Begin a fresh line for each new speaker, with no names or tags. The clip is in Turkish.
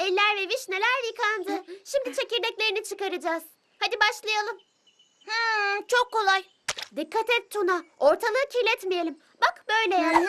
Eller ve vişneler yıkandı. Şimdi çekirdeklerini çıkaracağız. Hadi başlayalım.
Çok kolay.
Dikkat et Tuna. Ortalığı kirletmeyelim. Bak böyle yap.